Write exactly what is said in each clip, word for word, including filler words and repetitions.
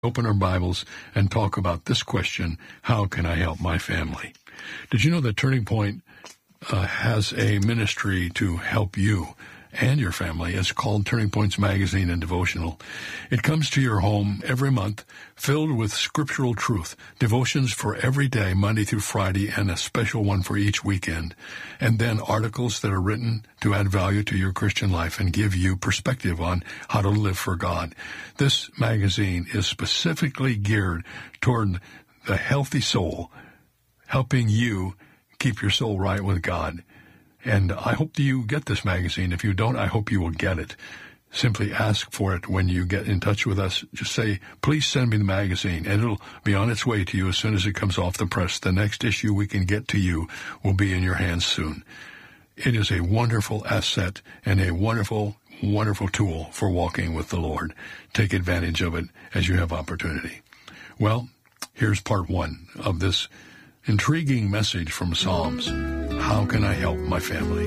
open our Bibles and talk about this question: how can I help my family? Did you know that Turning Point uh, has a ministry to help you and your family? It's called Turning Points Magazine and Devotional. It comes to your home every month, filled with scriptural truth, devotions for every day, Monday through Friday, and a special one for each weekend, and then articles that are written to add value to your Christian life and give you perspective on how to live for God. This magazine is specifically geared toward the healthy soul, helping you keep your soul right with God. And I hope that you get this magazine. If you don't, I hope you will get it. Simply ask for it when you get in touch with us. Just say, please send me the magazine, and it'll be on its way to you as soon as it comes off the press. The next issue we can get to you will be in your hands soon. It is a wonderful asset and a wonderful, wonderful tool for walking with the Lord. Take advantage of it as you have opportunity. Well, here's part one of this intriguing message from Psalms. How can I help my family?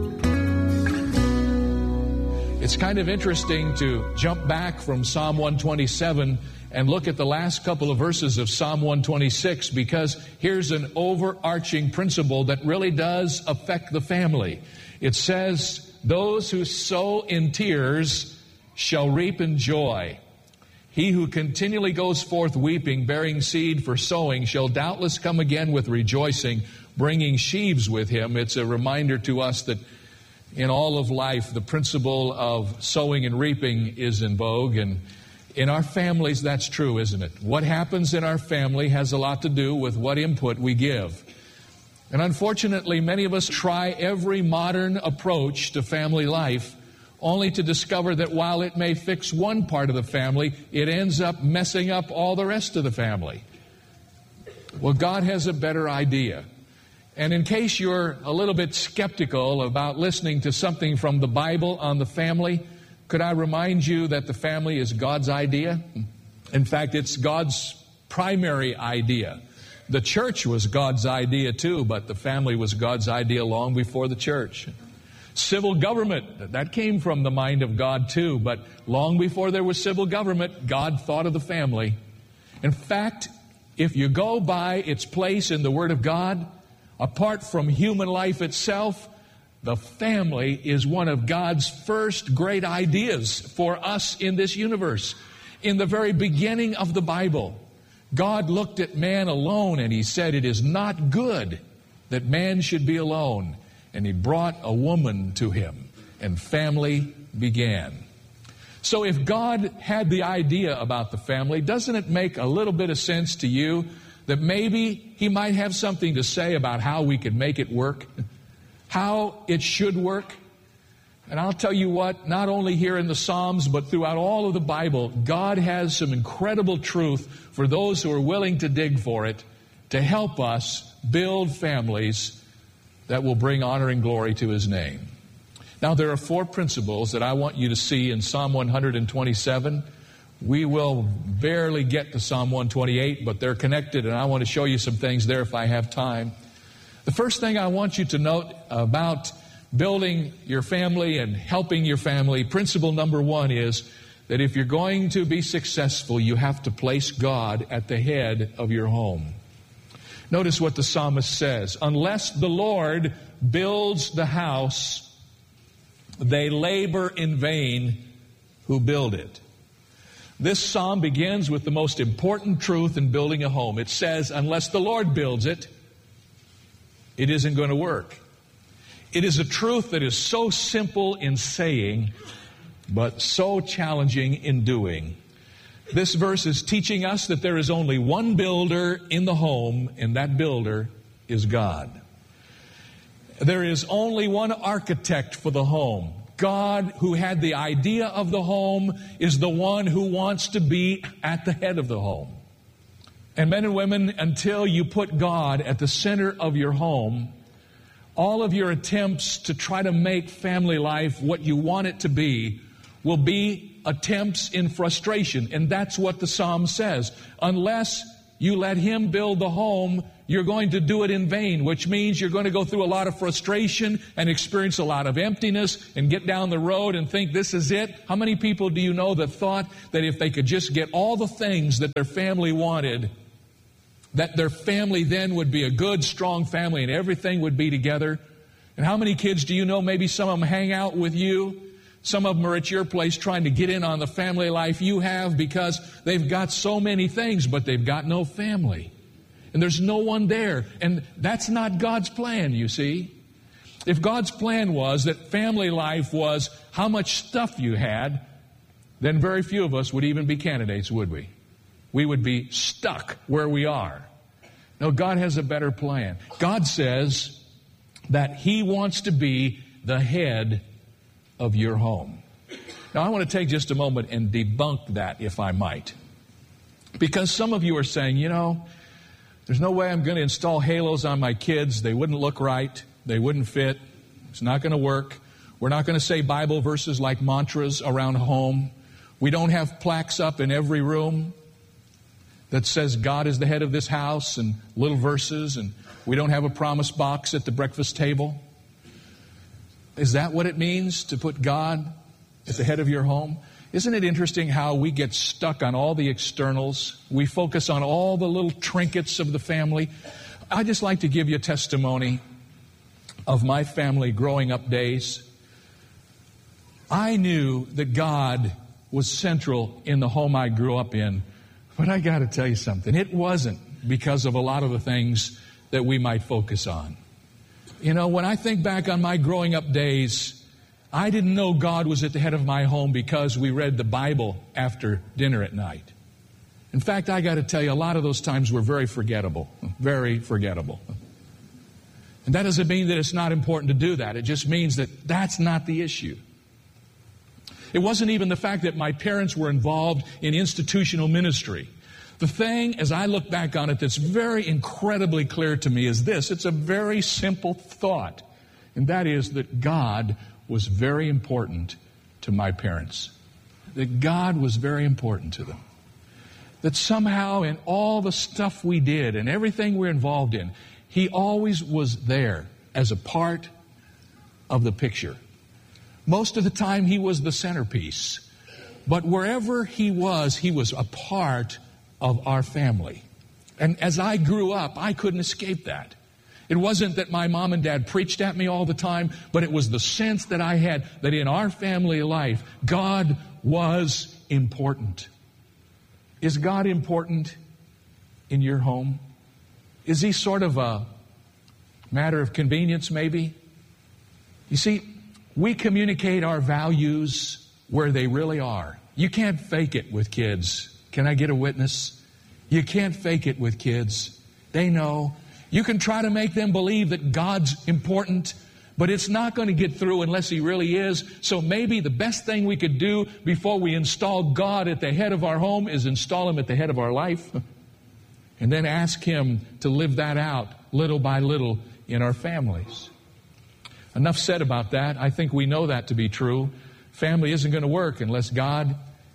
It's kind of interesting to jump back from Psalm one twenty-seven and look at the last couple of verses of Psalm one twenty-six, because here's an overarching principle that really does affect the family. It says, those who sow in tears shall reap in joy. He who continually goes forth weeping, bearing seed for sowing, shall doubtless come again with rejoicing, bringing sheaves with him. It's a reminder to us that in all of life, the principle of sowing and reaping is in vogue. And in our families, that's true, isn't it? What happens in our family has a lot to do with what input we give. And unfortunately, many of us try every modern approach to family life, only to discover that while it may fix one part of the family, it ends up messing up all the rest of the family. Well, God has a better idea. And in case you're a little bit skeptical about listening to something from the Bible on the family, could I remind you that the family is God's idea? In fact, it's God's primary idea. The church was God's idea too, but the family was God's idea long before the church. Civil government, that came from the mind of God too, but long before there was civil government, God thought of the family. In fact, if you go by its place in the Word of God, apart from human life itself, the family is one of God's first great ideas for us in this universe. In the very beginning of the Bible, God looked at man alone and He said, it is not good that man should be alone. And He brought a woman to him, and family began. So if God had the idea about the family, doesn't it make a little bit of sense to you that maybe He might have something to say about how we could make it work, how it should work? And I'll tell you what, not only here in the Psalms, but throughout all of the Bible, God has some incredible truth for those who are willing to dig for it, to help us build families that will bring honor and glory to His name. Now, there are four principles that I want you to see in Psalm one twenty-seven. We will barely get to Psalm one twenty-eight, but they're connected, and I want to show you some things there if I have time. The first thing I want you to note about building your family and helping your family, principle number one is that if you're going to be successful, you have to place God at the head of your home. Notice what the psalmist says. Unless the Lord builds the house, they labor in vain who build it. This psalm begins with the most important truth in building a home. It says, unless the Lord builds it, it isn't going to work. It is a truth that is so simple in saying, but so challenging in doing. This verse is teaching us that there is only one builder in the home, and that builder is God. There is only one architect for the home. God, who had the idea of the home, is the one who wants to be at the head of the home. And men and women, until you put God at the center of your home, all of your attempts to try to make family life what you want it to be will be attempts in frustration. And that's what the psalm says. Unless you let Him build the home, you're going to do it in vain, which means you're going to go through a lot of frustration and experience a lot of emptiness and get down the road and think this is it. How many people do you know that thought that if they could just get all the things that their family wanted, that their family then would be a good, strong family and everything would be together? And how many kids do you know, maybe some of them hang out with you? Some of them are at your place trying to get in on the family life you have because they've got so many things, but they've got no family. And there's no one there. And that's not God's plan, you see. If God's plan was that family life was how much stuff you had, then very few of us would even be candidates, would we? We would be stuck where we are. No, God has a better plan. God says that He wants to be the head of your home. Now, I want to take just a moment and debunk that, if I might. Because some of you are saying, you know, there's no way I'm going to install halos on my kids. They wouldn't look right. They wouldn't fit. It's not going to work. We're not going to say Bible verses like mantras around home. We don't have plaques up in every room that says God is the head of this house and little verses, and we don't have a promise box at the breakfast table. Is that what it means to put God at the head of your home? Isn't it interesting how we get stuck on all the externals? We focus on all the little trinkets of the family. I'd just like to give you a testimony of my family growing up days. I knew that God was central in the home I grew up in, but I got to tell you something. It wasn't because of a lot of the things that we might focus on. You know, when I think back on my growing up days, I didn't know God was at the head of my home because we read the Bible after dinner at night. In fact, I got to tell you, a lot of those times were very forgettable, very forgettable. And that doesn't mean that it's not important to do that. It just means that that's not the issue. It wasn't even the fact that my parents were involved in institutional ministry. The thing, as I look back on it, that's very incredibly clear to me is this. It's a very simple thought, and that is that God was very important to my parents. That God was very important to them. That somehow in all the stuff we did and everything we're involved in, He always was there as a part of the picture. Most of the time He was the centerpiece. But wherever He was, He was a part of our family. And as I grew up, I couldn't escape that. It wasn't that my mom and dad preached at me all the time, but it was the sense that I had that in our family life, God was important. Is God important in your home? Is He sort of a matter of convenience, maybe? You see, we communicate our values where they really are. You can't fake it with kids. Can I get a witness? You can't fake it with kids. They know. You can try to make them believe that God's important, but it's not going to get through unless He really is. So maybe the best thing we could do before we install God at the head of our home is install Him at the head of our life, and then ask Him to live that out little by little in our families. Enough said about that. I think we know that to be true. Family isn't going to work unless God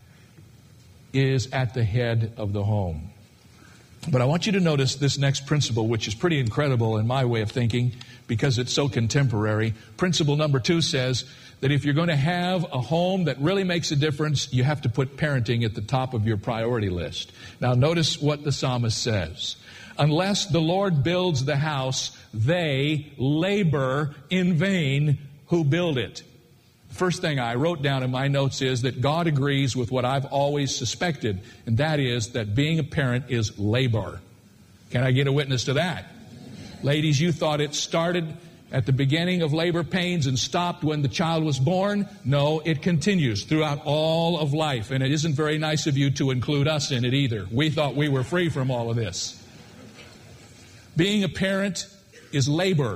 is at the head of the home. But I want you to notice this next principle, which is pretty incredible in my way of thinking because it's so contemporary. Principle number two says that if you're going to have a home that really makes a difference, you have to put parenting at the top of your priority list. Now notice what the psalmist says. Unless the Lord builds the house, they labor in vain who build it. First thing I wrote down in my notes is that God agrees with what I've always suspected, and that is that being a parent is labor. Can I get a witness to that? Ladies, you thought it started at the beginning of labor pains and stopped when the child was born? No, it continues throughout all of life, and it isn't very nice of you to include us in it either. We thought we were free from all of this. Being a parent is labor.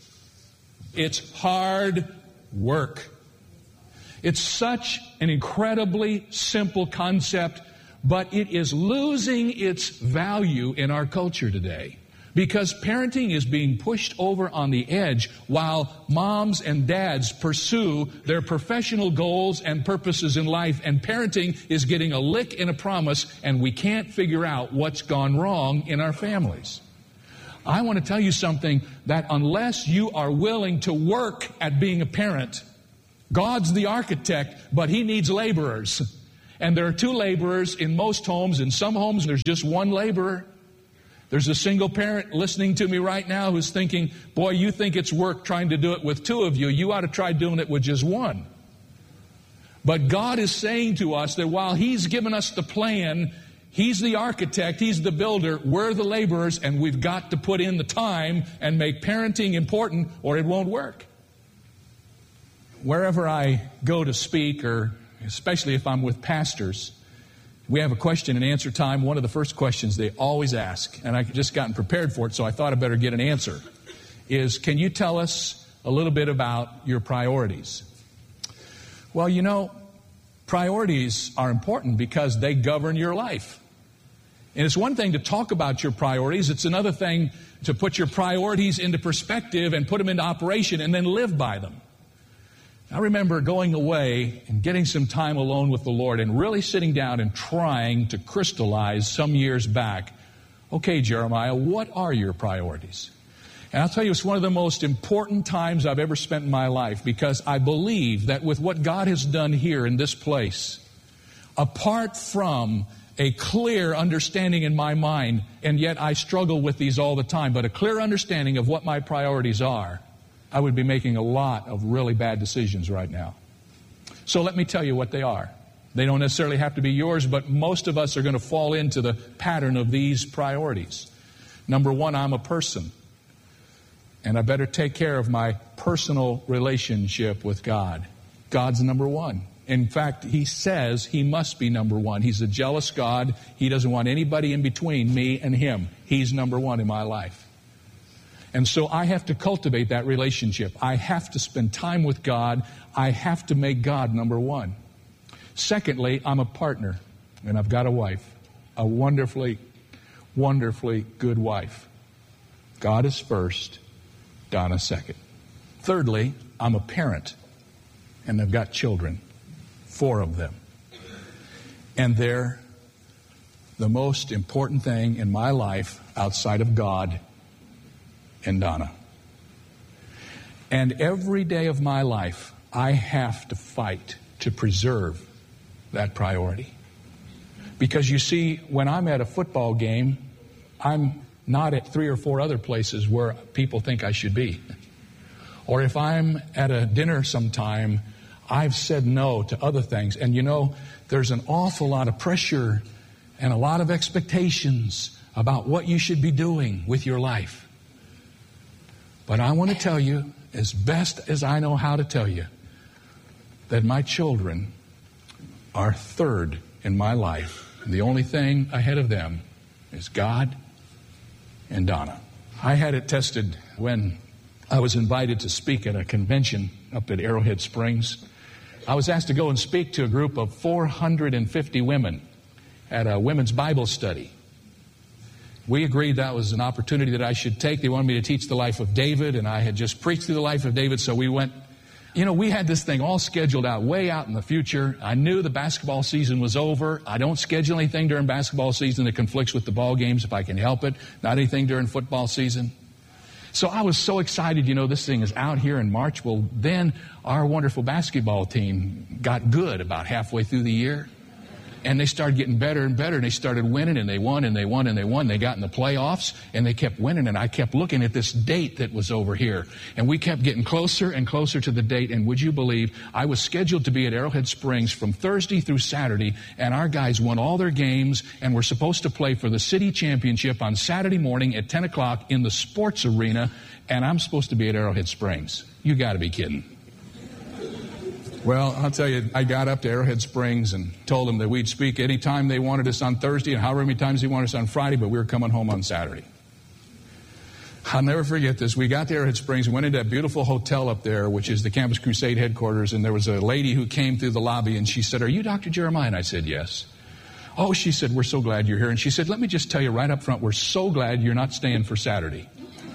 It's hard work. It's such an incredibly simple concept, but it is losing its value in our culture today. Because parenting is being pushed over on the edge while moms and dads pursue their professional goals and purposes in life, and parenting is getting a lick and a promise, and we can't figure out what's gone wrong in our families. I want to tell you something, that unless you are willing to work at being a parent, God's the architect, but He needs laborers. And there are two laborers in most homes. In some homes, there's just one laborer. There's a single parent listening to me right now who's thinking, boy, you think it's work trying to do it with two of you. You ought to try doing it with just one. But God is saying to us that while He's given us the plan, He's the architect, He's the builder, we're the laborers, and we've got to put in the time and make parenting important or it won't work. Wherever I go to speak, or especially if I'm with pastors, we have a question and answer time. One of the first questions they always ask, and I've just gotten prepared for it, so I thought I better get an answer, is, can you tell us a little bit about your priorities? Well, you know, priorities are important because they govern your life. And it's one thing to talk about your priorities. It's another thing to put your priorities into perspective and put them into operation and then live by them. I remember going away and getting some time alone with the Lord and really sitting down and trying to crystallize some years back, okay, Jeremiah, what are your priorities? And I'll tell you, it's one of the most important times I've ever spent in my life, because I believe that with what God has done here in this place, apart from a clear understanding in my mind, and yet I struggle with these all the time, but a clear understanding of what my priorities are, I would be making a lot of really bad decisions right now. So let me tell you what they are. They don't necessarily have to be yours, but most of us are going to fall into the pattern of these priorities. Number one, I'm a person. And I better take care of my personal relationship with God. God's number one. In fact, He says He must be number one. He's a jealous God. He doesn't want anybody in between me and Him. He's number one in my life. And so I have to cultivate that relationship. I have to spend time with God. I have to make God number one. Secondly, I'm a partner, and I've got a wife, a wonderfully, wonderfully good wife. God is first, Donna second. Thirdly, I'm a parent, and I've got children, four of them. And they're the most important thing in my life outside of God and Donna. And every day of my life, I have to fight to preserve that priority. Because you see, when I'm at a football game, I'm not at three or four other places where people think I should be. Or if I'm at a dinner sometime, I've said no to other things. And you know, there's an awful lot of pressure and a lot of expectations about what you should be doing with your life. But I want to tell you, as best as I know how to tell you, that my children are third in my life. And the only thing ahead of them is God and Donna. I had it tested when I was invited to speak at a convention up at Arrowhead Springs. I was asked to go and speak to a group of four hundred fifty women at a women's Bible study. We agreed that was an opportunity that I should take. They wanted me to teach the life of David, and I had just preached through the life of David, so we went. You know, we had this thing all scheduled out, way out in the future. I knew the basketball season was over. I don't schedule anything during basketball season that conflicts with the ball games if I can help it. Not anything during football season. So I was so excited, you know, this thing is out here in March. Well, then our wonderful basketball team got good about halfway through the year. And they started getting better and better, and they started winning, and they won, and they won, and they won. They got in the playoffs, and they kept winning, and I kept looking at this date that was over here. And we kept getting closer and closer to the date, and would you believe, I was scheduled to be at Arrowhead Springs from Thursday through Saturday, and our guys won all their games, and were supposed to play for the city championship on Saturday morning at ten o'clock in the sports arena, and I'm supposed to be at Arrowhead Springs. You got to be kidding. Well, I'll tell you, I got up to Arrowhead Springs and told them that we'd speak any time they wanted us on Thursday and however many times they wanted us on Friday, but we were coming home on Saturday. I'll never forget this. We got to Arrowhead Springs and went into that beautiful hotel up there, which is the Campus Crusade headquarters, and there was a lady who came through the lobby, and she said, "Are you Doctor Jeremiah?" And I said, "Yes." Oh, she said, we're so glad you're here. And she said, let me just tell you right up front, we're so glad you're not staying for Saturday.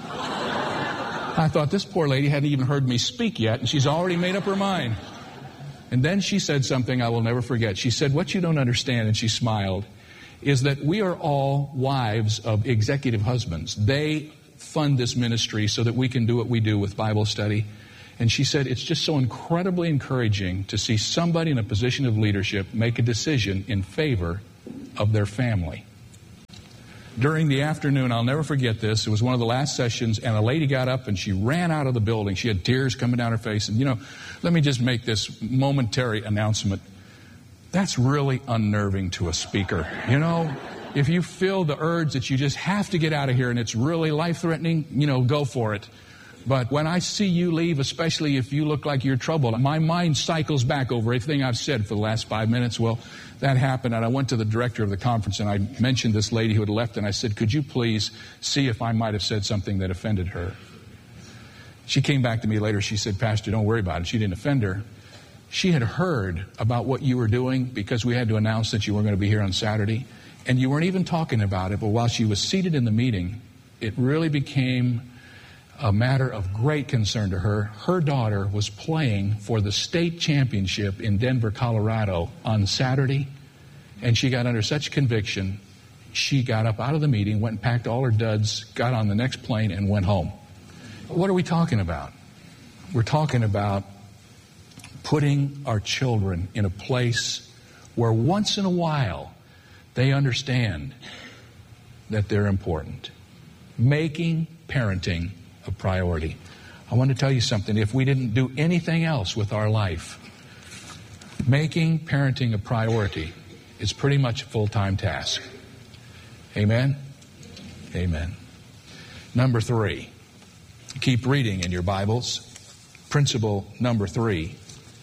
I thought, this poor lady hadn't even heard me speak yet, and she's already made up her mind. And then she said something I will never forget. She said, what you don't understand, and she smiled, is that we are all wives of executive husbands. They fund this ministry so that we can do what we do with Bible study. And she said, it's just so incredibly encouraging to see somebody in a position of leadership make a decision in favor of their family. During the afternoon, I'll never forget this, it was one of the last sessions, and a lady got up and she ran out of the building. She had tears coming down her face. And, you know, let me just make this momentary announcement. That's really unnerving to a speaker. You know, if you feel the urge that you just have to get out of here and it's really life-threatening, you know, go for it. But when I see you leave, especially if you look like you're troubled, my mind cycles back over everything I've said for the last five minutes. Well, that happened, and I went to the director of the conference, and I mentioned this lady who had left, and I said, could you please see if I might have said something that offended her? She came back to me later. She said, Pastor, don't worry about it. She didn't offend her. She had heard about what you were doing because we had to announce that you were going to be here on Saturday, and you weren't even talking about it. But while she was seated in the meeting, it really became a matter of great concern to her. Her daughter was playing for the state championship in Denver, Colorado on Saturday, and she got under such conviction, she got up out of the meeting, went and packed all her duds, got on the next plane, and went home. What are we talking about? We're talking about putting our children in a place where once in a while they understand that they're important. Making parenting a priority. I want to tell you something. If we didn't do anything else with our life, making parenting a priority is pretty much a full-time task. Amen? Amen. Number three. Keep reading in your Bibles. Principle number three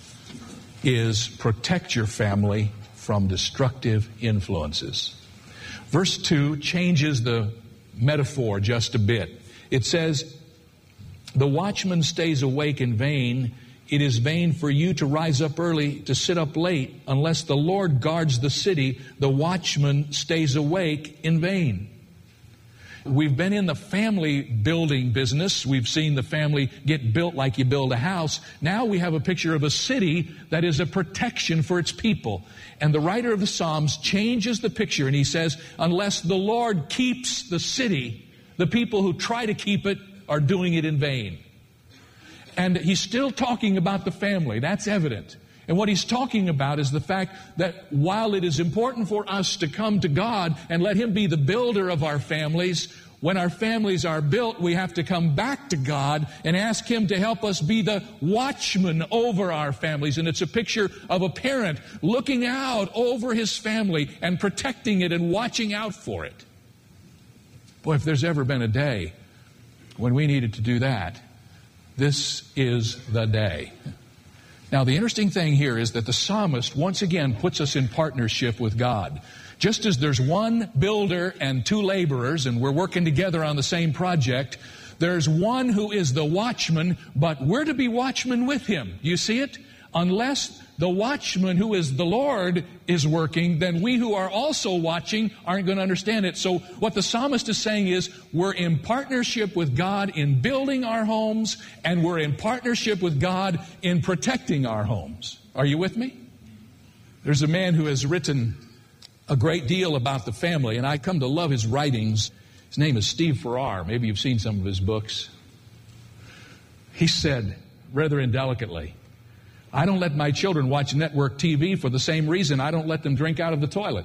is protect your family from destructive influences. Verse two changes the metaphor just a bit. It says, the watchman stays awake in vain. It is vain for you to rise up early, to sit up late. Unless the Lord guards the city, the watchman stays awake in vain. We've been in the family building business. We've seen the family get built like you build a house. Now we have a picture of a city that is a protection for its people. And the writer of the Psalms changes the picture, and he says, unless the Lord keeps the city, the people who try to keep it are doing it in vain. And he's still talking about the family. That's evident. And what he's talking about is the fact that while it is important for us to come to God and let Him be the builder of our families, when our families are built, we have to come back to God and ask Him to help us be the watchman over our families. And it's a picture of a parent looking out over his family and protecting it and watching out for it. Boy, if there's ever been a day when we needed to do that, this is the day. Now, the interesting thing here is that the psalmist once again puts us in partnership with God. Just as there's one builder and two laborers, and we're working together on the same project, there's one who is the watchman, but we're to be watchmen with him. Do you see it? Unless the watchman who is the Lord is working, then we who are also watching aren't going to understand it. So what the psalmist is saying is we're in partnership with God in building our homes, and we're in partnership with God in protecting our homes. Are you with me? There's a man who has written a great deal about the family, and I come to love his writings. His name is Steve Farrar. Maybe you've seen some of his books. He said, rather indelicately, I don't let my children watch network T V for the same reason I don't let them drink out of the toilet.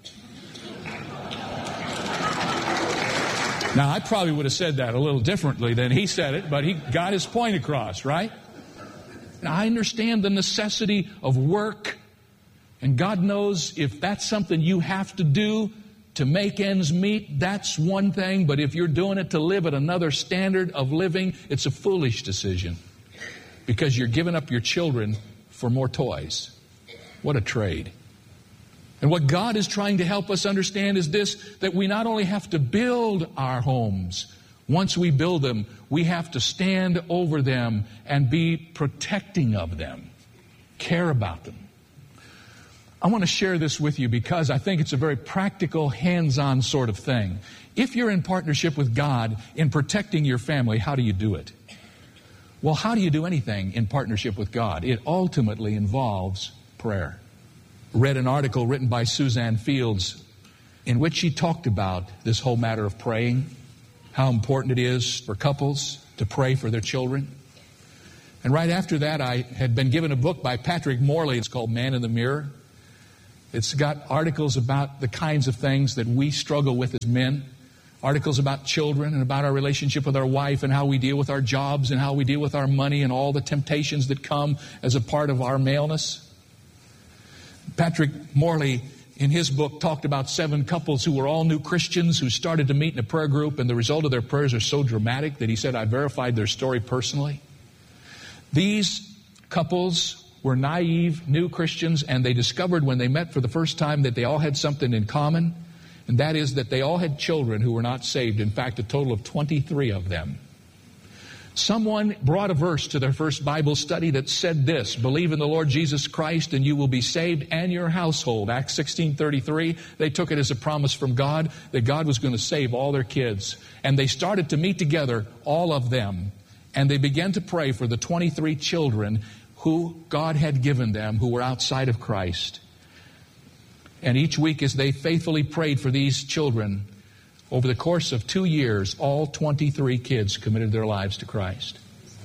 Now, I probably would have said that a little differently than he said it, but he got his point across, right? Now, I understand the necessity of work, and God knows if that's something you have to do to make ends meet, that's one thing, but if you're doing it to live at another standard of living, it's a foolish decision. Because you're giving up your children for more toys. What a trade. And what God is trying to help us understand is this, that we not only have to build our homes, once we build them, we have to stand over them and be protecting of them. Care about them. I want to share this with you because I think it's a very practical, hands-on sort of thing. If you're in partnership with God in protecting your family, how do you do it? Well, how do you do anything in partnership with God? It ultimately involves prayer. Read an article written by Suzanne Fields in which she talked about this whole matter of praying, how important it is for couples to pray for their children. And right after that, I had been given a book by Patrick Morley. It's called Man in the Mirror. It's got articles about the kinds of things that we struggle with as men, articles about children and about our relationship with our wife and how we deal with our jobs and how we deal with our money and all the temptations that come as a part of our maleness. Patrick Morley, in his book, talked about seven couples who were all new Christians who started to meet in a prayer group, and the result of their prayers are so dramatic that he said, I verified their story personally. These couples were naive, new Christians, and they discovered when they met for the first time that they all had something in common, and that is that they all had children who were not saved. In fact, a total of twenty-three of them. Someone brought a verse to their first Bible study that said this, believe in the Lord Jesus Christ and you will be saved and your household. Acts sixteen thirty-three, they took it as a promise from God that God was going to save all their kids. And they started to meet together, all of them, and they began to pray for the twenty-three children who God had given them who were outside of Christ. And each week as they faithfully prayed for these children, over the course of two years, all twenty-three kids committed their lives to Christ.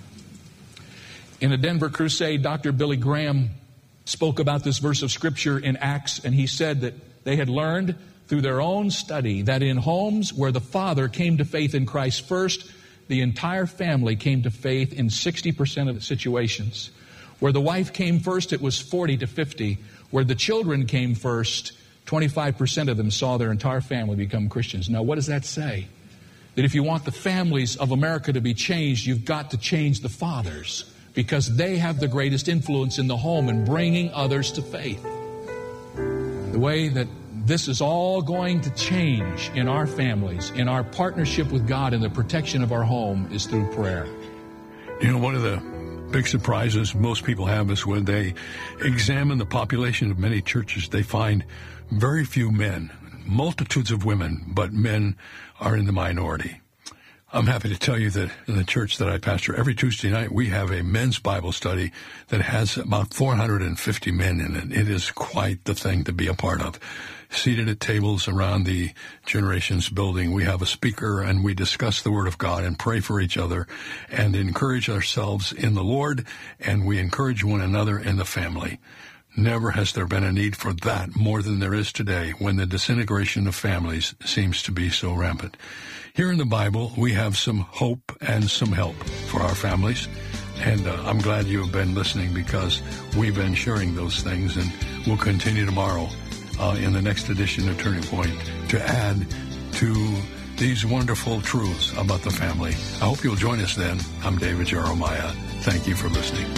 In a Denver crusade, Doctor Billy Graham spoke about this verse of Scripture in Acts, and he said that they had learned through their own study that in homes where the father came to faith in Christ first, the entire family came to faith in sixty percent of the situations. Where the wife came first, it was forty to fifty. Where the children came first, twenty-five percent of them saw their entire family become Christians. Now, what does that say? That if you want the families of America to be changed, you've got to change the fathers, because they have the greatest influence in the home in bringing others to faith. The way that this is all going to change in our families, in our partnership with God and the protection of our home, is through prayer. You know, one of the big surprises most people have is when they examine the population of many churches, they find very few men, multitudes of women, but men are in the minority. I'm happy to tell you that in the church that I pastor, every Tuesday night we have a men's Bible study that has about four hundred fifty men in it. It is quite the thing to be a part of. Seated at tables around the Generations building, we have a speaker and we discuss the Word of God and pray for each other and encourage ourselves in the Lord, and we encourage one another in the family. Never has there been a need for that more than there is today when the disintegration of families seems to be so rampant. Here in the Bible, we have some hope and some help for our families. And uh, I'm glad you have been listening, because we've been sharing those things, and we'll continue tomorrow uh, in the next edition of Turning Point to add to these wonderful truths about the family. I hope you'll join us then. I'm David Jeremiah. Thank you for listening.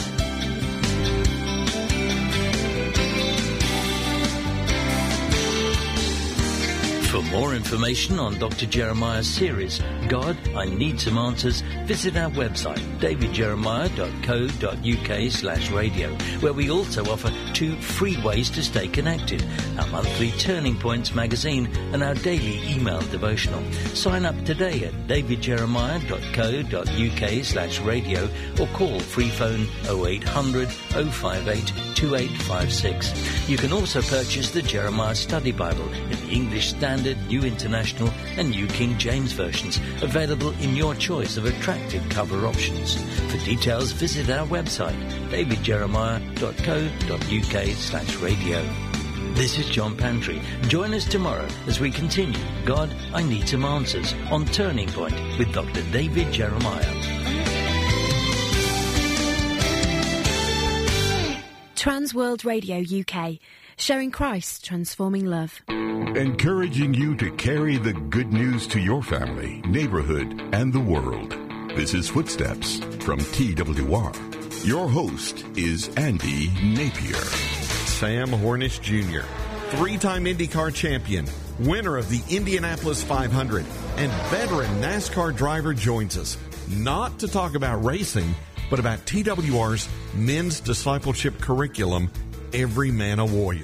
For more information on Doctor Jeremiah's series, God, I Need Some Answers, visit our website, david jeremiah dot co dot uk slash radio, where we also offer two free ways to stay connected, our monthly Turning Points magazine and our daily email devotional. Sign up today at david jeremiah dot co dot uk slash radio or call free phone oh eight hundred oh five eight two eight five six. You can also purchase the Jeremiah Study Bible in the English Standard, New International and New King James versions, available in your choice of attractive cover options. For details, visit our website, david jeremiah dot co dot uk slash radio. This is John Pantry. Join us tomorrow as we continue God, I Need Some Answers on Turning Point with Doctor David Jeremiah. Trans World Radio U K, showing Christ transforming love. Encouraging you to carry the good news to your family, neighborhood, and the world. This is Footsteps from T W R. Your host is Andy Napier. Sam Hornish Junior, three-time IndyCar champion, winner of the Indianapolis five hundred, and veteran NASCAR driver, joins us, not to talk about racing, but about T W R's men's discipleship curriculum, Every Man a Warrior.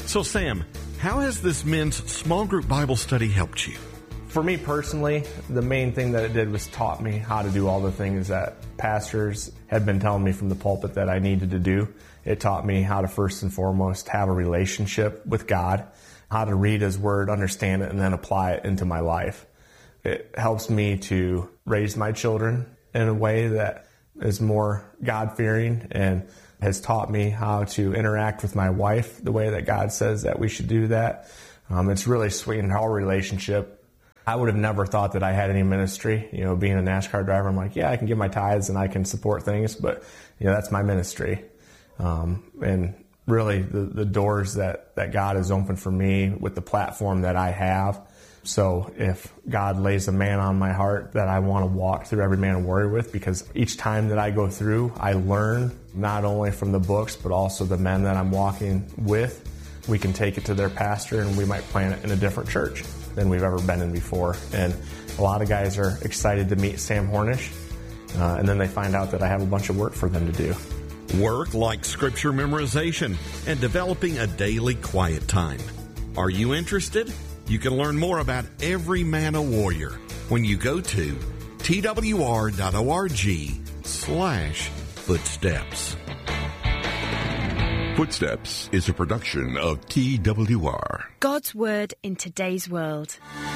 So, Sam, how has this men's small group Bible study helped you? For me personally, the main thing that it did was taught me how to do all the things that pastors had been telling me from the pulpit that I needed to do. It taught me how to first and foremost have a relationship with God, how to read His Word, understand it, and then apply it into my life. It helps me to raise my children in a way that is more God-fearing and has taught me how to interact with my wife the way that God says that we should do that. Um, it's really sweetened our relationship. I would have never thought that I had any ministry. You know, being a NASCAR driver, I'm like, yeah, I can give my tithes and I can support things, but, you know, that's my ministry. Um, and really the, the doors that, that God has opened for me with the platform that I have. So if God lays a man on my heart that I want to walk through Every Man a Warrior with, because each time that I go through, I learn not only from the books, but also the men that I'm walking with. We can take it to their pastor and we might plant it in a different church than we've ever been in before. And a lot of guys are excited to meet Sam Hornish, uh, and then they find out that I have a bunch of work for them to do. Work like scripture memorization and developing a daily quiet time. Are you interested? You can learn more about Every Man a Warrior when you go to twr.org slash footsteps. Footsteps is a production of T W R. God's Word in today's world.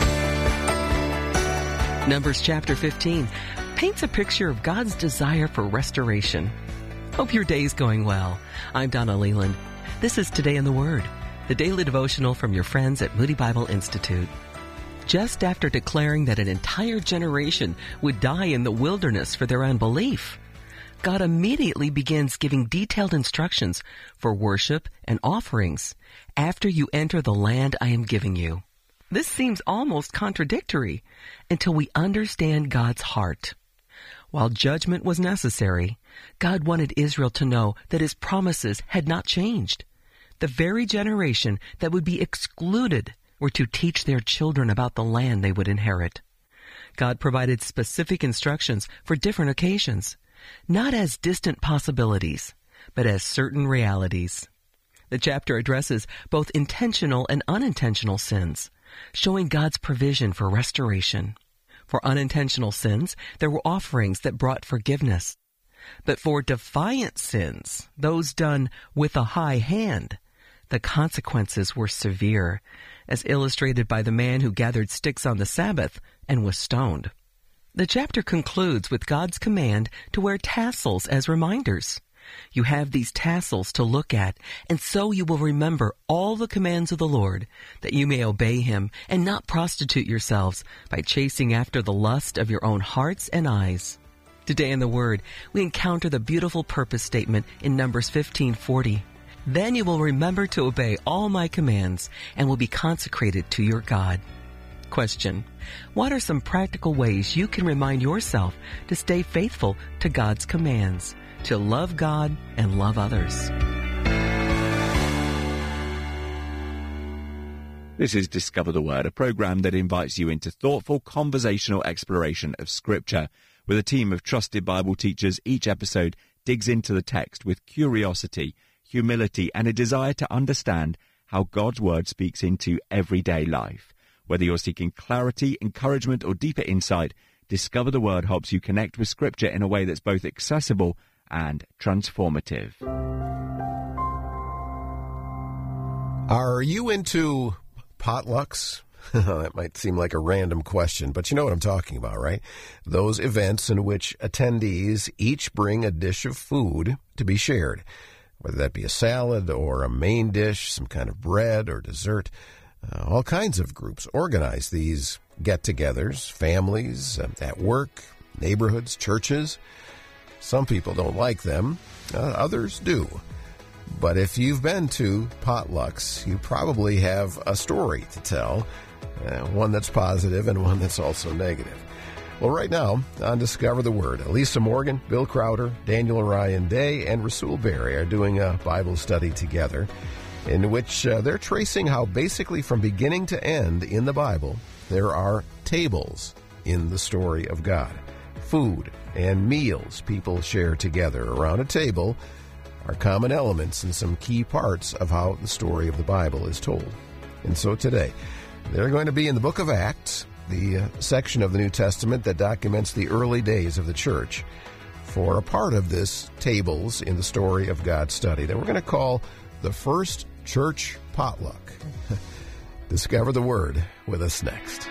Numbers chapter fifteen paints a picture of God's desire for restoration. Hope your day's going well. I'm Donna Leland. This is Today in the Word, the daily devotional from your friends at Moody Bible Institute. Just after declaring that an entire generation would die in the wilderness for their unbelief, God immediately begins giving detailed instructions for worship and offerings after you enter the land I am giving you. This seems almost contradictory until we understand God's heart. While judgment was necessary, God wanted Israel to know that His promises had not changed. The very generation that would be excluded were to teach their children about the land they would inherit. God provided specific instructions for different occasions, not as distant possibilities, but as certain realities. The chapter addresses both intentional and unintentional sins, showing God's provision for restoration. For unintentional sins, there were offerings that brought forgiveness. But for defiant sins, those done with a high hand, the consequences were severe, as illustrated by the man who gathered sticks on the Sabbath and was stoned. The chapter concludes with God's command to wear tassels as reminders. You have these tassels to look at, and so you will remember all the commands of the Lord, that you may obey Him and not prostitute yourselves by chasing after the lust of your own hearts and eyes. Today in the Word, we encounter the beautiful purpose statement in Numbers fifteen forty. Then you will remember to obey all my commands and will be consecrated to your God. Question: what are some practical ways you can remind yourself to stay faithful to God's commands, to love God and love others? This is Discover the Word, a program that invites you into thoughtful conversational exploration of Scripture. With a team of trusted Bible teachers, each episode digs into the text with curiosity, humility, and a desire to understand how God's Word speaks into everyday life. Whether you're seeking clarity, encouragement, or deeper insight, Discover the Word helps you connect with Scripture in a way that's both accessible and transformative. Are you into potlucks? That might seem like a random question, but you know what I'm talking about, right? Those events in which attendees each bring a dish of food to be shared, whether that be a salad or a main dish, some kind of bread or dessert. Uh, all kinds of groups organize these get-togethers, families, uh, at work, neighborhoods, churches. Some people don't like them, uh, others do. But if you've been to potlucks, you probably have a story to tell, uh, one that's positive and one that's also negative. Well, right now, on Discover the Word, Elisa Morgan, Bill Crowder, Daniel Ryan Day, and Rasul Berry are doing a Bible study together in which uh, they're tracing how basically from beginning to end in the Bible, there are tables in the story of God. Food and meals people share together around a table are common elements and some key parts of how the story of the Bible is told. And so today, they're going to be in the book of Acts, the uh, section of the New Testament that documents the early days of the church, for a part of this Tables in the Story of God study that we're going to call the First Church Potluck. Discover the Word with us next.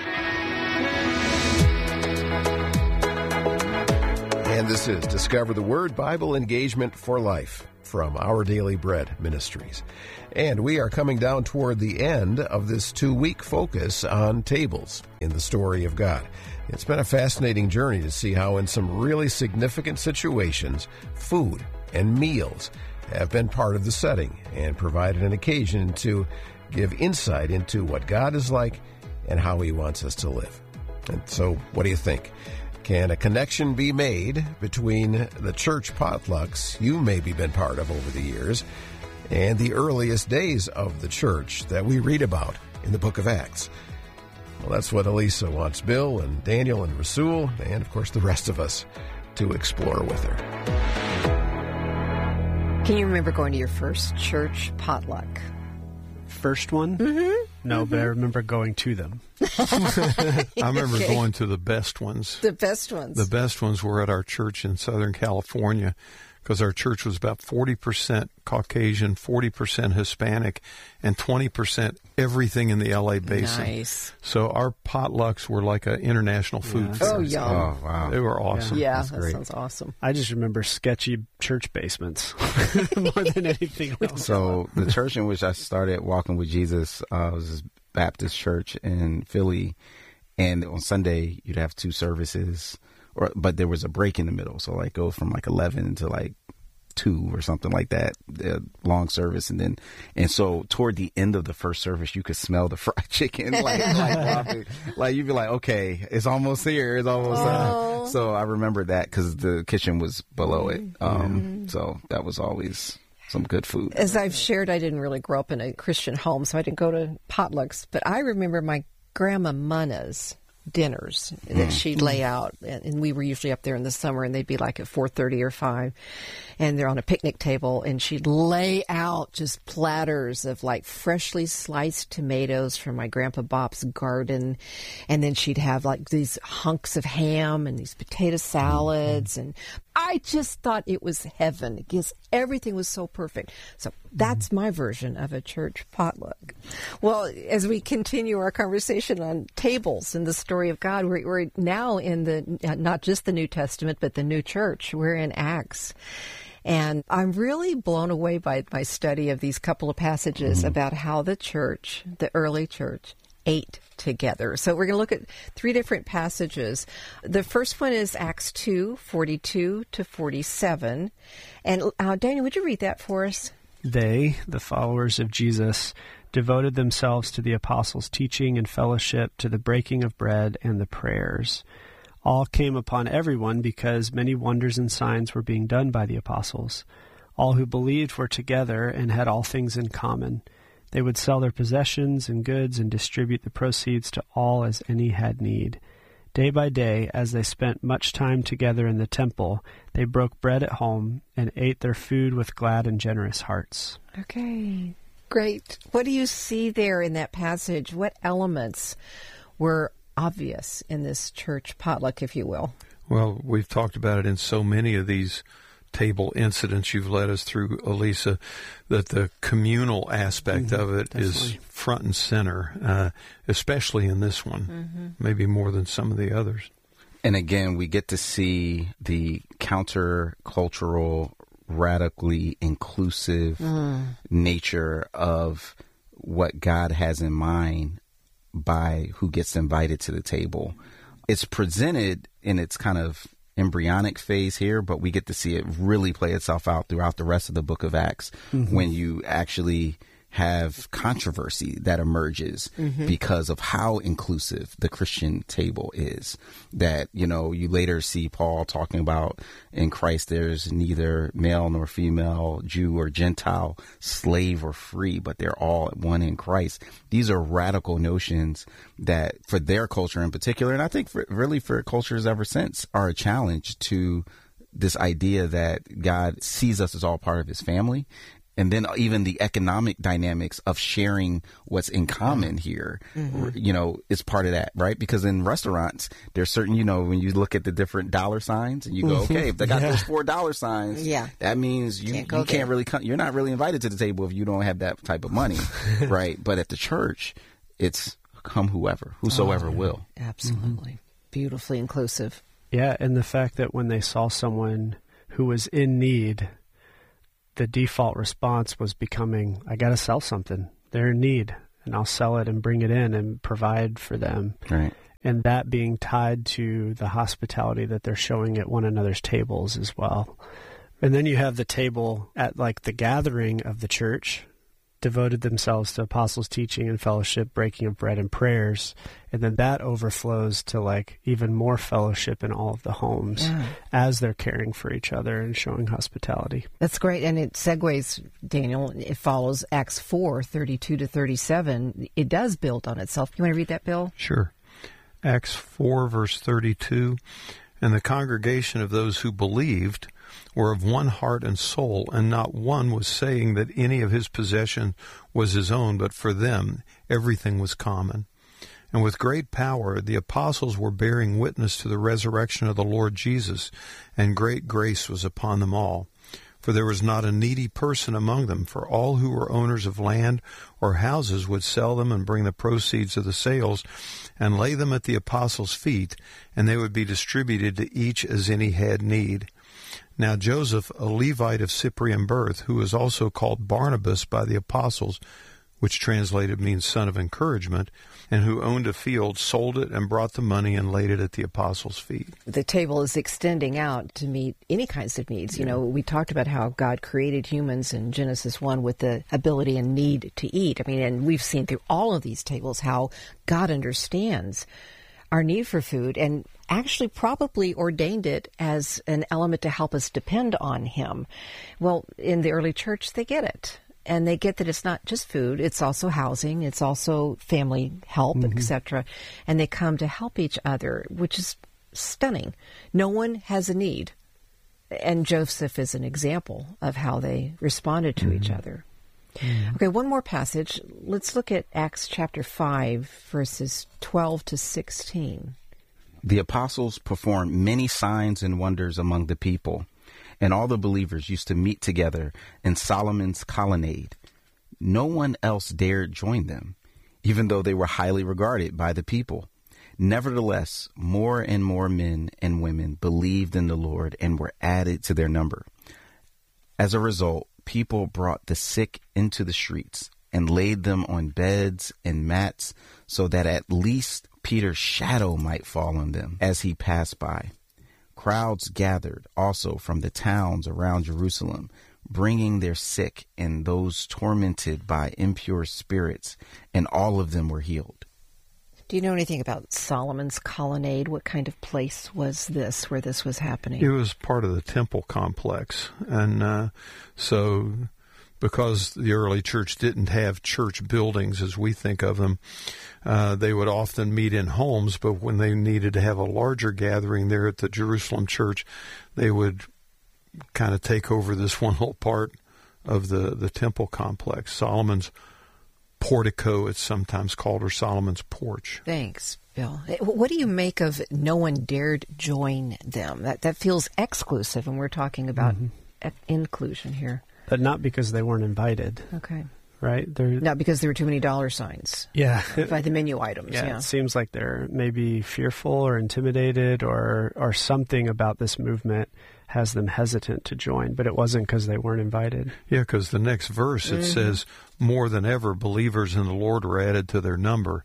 And this is Discover the Word, Bible Engagement for Life from Our Daily Bread Ministries. And we are coming down toward the end of this two-week focus on tables in the story of God. It's been a fascinating journey to see how in some really significant situations, food and meals have been part of the setting and provided an occasion to give insight into what God is like and how He wants us to live. And so, what do you think? Can a connection be made between the church potlucks you maybe been part of over the years and the earliest days of the church that we read about in the book of Acts? Well, that's what Elisa wants Bill and Daniel and Rasul and, of course, the rest of us to explore with her. Can you remember going to your first church potluck? First one? Mm-hmm. No, mm-hmm. but I remember going to them. I remember Okay. going to the best ones. The best ones. The best ones were at our church in Southern California, because our church was about forty percent Caucasian, forty percent Hispanic, and twenty percent everything in the L A basin. Nice. So our potlucks were like an international food Yeah. fair. Oh, yum. Oh, wow. They were awesome. Yeah, That's that great. sounds awesome. I just remember sketchy church basements more than anything else. So the church in which I started walking with Jesus uh, was this Baptist church in Philly, and on Sunday you'd have two services, or but there was a break in the middle, so like go from like eleven to like two or something like that, the long service, and then and so toward the end of the first service you could smell the fried chicken, like like, like you'd be like, okay, it's almost here, it's almost Oh. time. So I remember that because the kitchen was below it, um, so that was always some good food. As I've shared, I didn't really grow up in a Christian home, so I didn't go to potlucks. But I remember my grandma Munna's dinners that she'd lay out, and and we were usually up there in the summer, and they'd be like at four thirty or five, and they're on a picnic table, and she'd lay out just platters of like freshly sliced tomatoes from my grandpa Bob's garden, and then she'd have like these hunks of ham and these potato salads, and I just thought it was heaven because everything was so perfect. So that's my version of a church potluck. Well, as we continue our conversation on tables and the story of God, we're, we're now in the, uh, not just the New Testament, but the new church. We're in Acts. And I'm really blown away by my study of these couple of passages mm-hmm. about how the church, the early church, ate together. So we're going to look at three different passages. The first one is Acts two, forty-two to forty-seven. And uh, Daniel, would you read that for us? They, the followers of Jesus, devoted themselves to the apostles' teaching and fellowship, to the breaking of bread and the prayers. All came upon everyone because many wonders and signs were being done by the apostles. All who believed were together and had all things in common. They would sell their possessions and goods and distribute the proceeds to all as any had need. Day by day, as they spent much time together in the temple, they broke bread at home and ate their food with glad and generous hearts. Okay, great. What do you see there in that passage? What elements were obvious in this church potluck, if you will? Well, we've talked about it in so many of these table incidents you've led us through, Elisa, that the communal aspect mm-hmm, of it definitely. is front and center, uh, especially in this one, mm-hmm. maybe more than some of the others. And again, we get to see the counter-cultural, radically inclusive mm. nature of what God has in mind by who gets invited to the table. It's presented in its kind of embryonic phase here, but we get to see it really play itself out throughout the rest of the book of Acts mm-hmm. when you actually have controversy that emerges mm-hmm. because of how inclusive the Christian table is. That, you know, you later see Paul talking about in Christ there's neither male nor female, Jew or Gentile, slave or free, but they're all one in Christ. These are radical notions that for their culture in particular, and I think for, really for cultures ever since, are a challenge to this idea that God sees us as all part of his family. And then even the economic dynamics of sharing what's in common here, mm-hmm. you know, is part of that, right? Because in restaurants, there's certain, you know, when you look at the different dollar signs and you go, okay, if they got yeah. those four dollar signs, yeah. that means you can't, you can't really come, you're not really invited to the table if you don't have that type of money, right? But at the church, it's come whoever, whosoever oh, will. Absolutely. Mm-hmm. Beautifully inclusive. Yeah, and the fact that when they saw someone who was in need, the default response was becoming, I got to sell something. They're in need, and I'll sell it and bring it in and provide for them. Right. And that being tied to the hospitality that they're showing at one another's tables as well. And then you have the table at like the gathering of the church, devoted themselves to apostles' teaching and fellowship, breaking of bread and prayers. And then that overflows to like even more fellowship in all of the homes yeah. as they're caring for each other and showing hospitality. That's great. And it segues, Daniel, it follows Acts four, thirty-two to thirty-seven. It does build on itself. You want to read that, Bill? Sure. Acts four, verse thirty-two. And the congregation of those who believed were of one heart and soul, and not one was saying that any of his possession was his own, but for them everything was common. And with great power the apostles were bearing witness to the resurrection of the Lord Jesus, and great grace was upon them all. For there was not a needy person among them, for all who were owners of land or houses would sell them and bring the proceeds of the sales and lay them at the apostles' feet, and they would be distributed to each as any had need. Now Joseph, a Levite of Cyprian birth, who was also called Barnabas by the apostles, which translated means son of encouragement, and who owned a field, sold it and brought the money and laid it at the apostles' feet. The table is extending out to meet any kinds of needs. Yeah. You know, we talked about how God created humans in Genesis one with the ability and need to eat. I mean, and we've seen through all of these tables how God understands our need for food and actually probably ordained it as an element to help us depend on him. Well, in the early church, they get it. And they get that it's not just food, it's also housing, it's also family help, mm-hmm. et cetera. And they come to help each other, which is stunning. No one has a need. And Joseph is an example of how they responded to mm-hmm. each other. Mm-hmm. Okay, one more passage. Let's look at Acts chapter five, verses twelve to sixteen. The apostles performed many signs and wonders among the people, and all the believers used to meet together in Solomon's colonnade. No one else dared join them, even though they were highly regarded by the people. Nevertheless, more and more men and women believed in the Lord and were added to their number. As a result, people brought the sick into the streets and laid them on beds and mats so that at least Peter's shadow might fall on them as he passed by. Crowds gathered also from the towns around Jerusalem, bringing their sick and those tormented by impure spirits, and all of them were healed. Do you know anything about Solomon's colonnade? What kind of place was this where this was happening? It was part of the temple complex. And uh, so because the early church didn't have church buildings as we think of them, uh, they would often meet in homes. But when they needed to have a larger gathering there at the Jerusalem church, they would kind of take over this one little part of the, the temple complex. Solomon's portico, it's sometimes called, or Solomon's porch. Thanks, Bill. What do you make of no one dared join them? That that feels exclusive, and we're talking about mm-hmm. inclusion here. But not because they weren't invited. Okay. Right? They're, not because there were too many dollar signs. Yeah. By the menu items. Yeah, yeah. It seems like they're maybe fearful or intimidated or, or something about this movement has them hesitant to join, but it wasn't because they weren't invited. Yeah, because the next verse, it mm-hmm. says, more than ever, believers in the Lord were added to their number.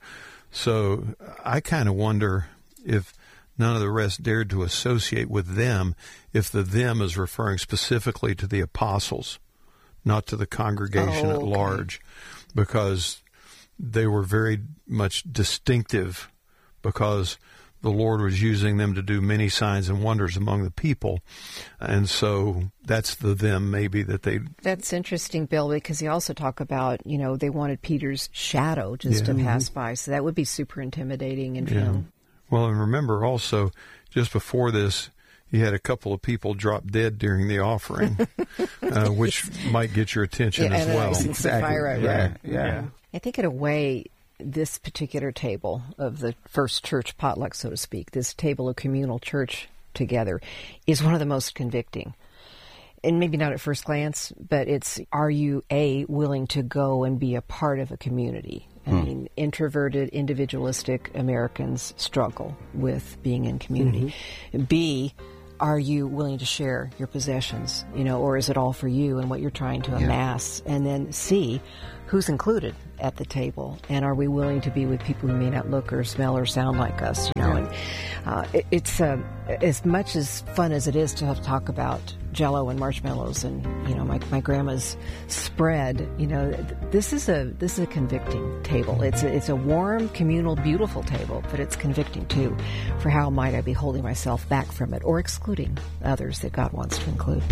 So I kind of wonder if none of the rest dared to associate with them, if the them is referring specifically to the apostles, not to the congregation oh, okay. at large, because they were very much distinctive, because the Lord was using them to do many signs and wonders among the people. And so that's the them maybe that they... That's interesting, Bill, because you also talk about, you know, they wanted Peter's shadow just yeah. to pass by. So that would be super intimidating and yeah. fun. Well, and remember also, just before this, you had a couple of people drop dead during the offering, uh, which might get your attention yeah, as and well. Exactly. Fire yeah, right. yeah, yeah. I think in a way, this particular table of the first church potluck, so to speak, this table of communal church together, is one of the most convicting. And maybe not at first glance, but it's, are you, A, willing to go and be a part of a community? I hmm. mean, introverted, individualistic Americans struggle with being in community. Mm-hmm. B, are you willing to share your possessions, you know, or is it all for you and what you're trying to yeah. amass? And then C, who's included at the table, and are we willing to be with people who may not look or smell or sound like us, you know? Yeah. And uh, it, it's uh, as much as fun as it is to have to talk about Jell-O and marshmallows and, you know, my my grandma's spread. You know, this is a this is a convicting table. It's a, it's a warm, communal, beautiful table, but it's convicting too. For how might I be holding myself back from it or excluding others that God wants to include?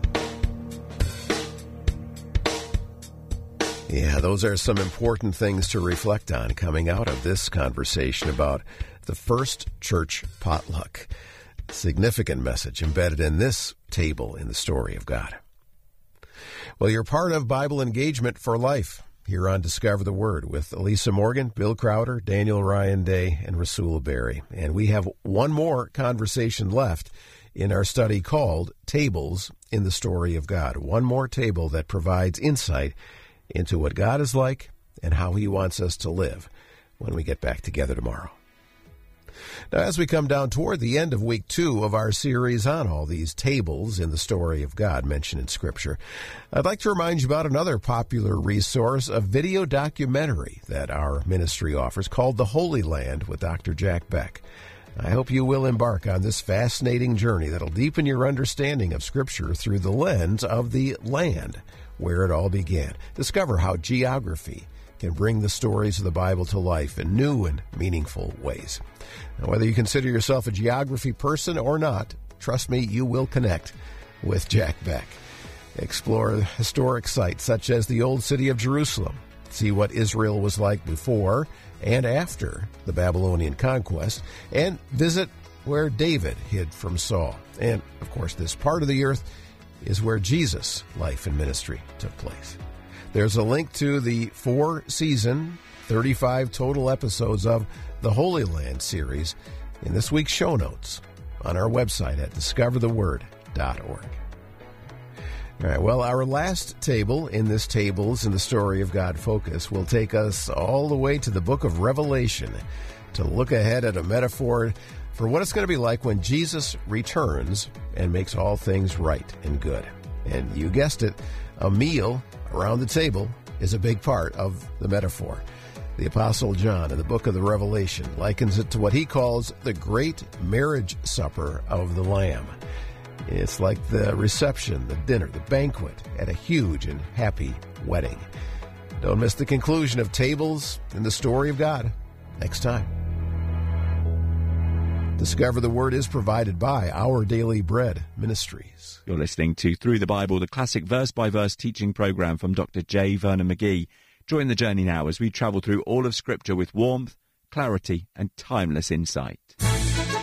Yeah, those are some important things to reflect on coming out of this conversation about the first church potluck. Significant message embedded in this table in the story of God. Well, you're part of Bible Engagement for Life here on Discover the Word with Elisa Morgan, Bill Crowder, Daniel Ryan Day, and Rasul Berry. And we have one more conversation left in our study called Tables in the Story of God. One more table that provides insight into what God is like and how he wants us to live when we get back together tomorrow. Now, as we come down toward the end of week two of our series on all these tables in the story of God mentioned in Scripture, I'd like to remind you about another popular resource, a video documentary that our ministry offers called The Holy Land with Doctor Jack Beck. I hope you will embark on this fascinating journey that'll deepen your understanding of Scripture through the lens of the land where it all began. Discover how geography can bring the stories of the Bible to life in new and meaningful ways. Now, whether you consider yourself a geography person or not, trust me, you will connect with Jack Beck. Explore historic sites such as the Old City of Jerusalem. See what Israel was like before and after the Babylonian conquest, and visit where David hid from Saul. And, of course, this part of the earth is where Jesus' life and ministry took place. There's a link to the four-season, thirty-five total episodes of the Holy Land series in this week's show notes on our website at discover the word dot org. All right, well, our last table in this Tables in the Story of God focus will take us all the way to the book of Revelation to look ahead at a metaphor for what it's going to be like when Jesus returns and makes all things right and good. And you guessed it, a meal around the table is a big part of the metaphor. The Apostle John in the book of the Revelation likens it to what he calls the great marriage supper of the Lamb. It's like the reception, the dinner, the banquet at a huge and happy wedding. Don't miss the conclusion of Tables in the Story of God next time. Discover the Word is provided by Our Daily Bread Ministries. You're listening to Through the Bible, the classic verse-by-verse teaching program from Doctor J. Vernon McGee. Join the journey now as we travel through all of Scripture with warmth, clarity, and timeless insight.